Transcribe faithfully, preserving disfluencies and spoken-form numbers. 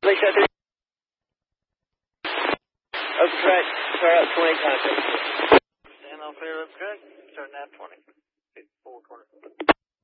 Open track, start out twenty contact. Stand on clear, looks good. Start nav twenty. Forward corner.